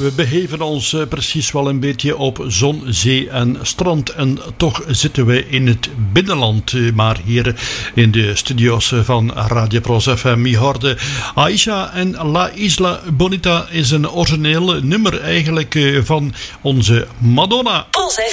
We begeven ons precies wel een beetje op zon, zee en strand. En toch zitten we in het binnenland. Maar hier in de studio's van Radio Pros FM. Je hoorde Aisha en La Isla Bonita is een origineel nummer eigenlijk van onze Madonna.